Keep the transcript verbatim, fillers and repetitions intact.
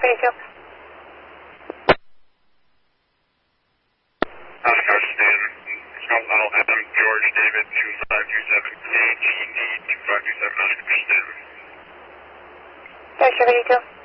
seventy-two. Uh, Houston, South Isle, Adam, George, David, two five two seven, K G D two five two seven, one hundred percent. George seventy-two.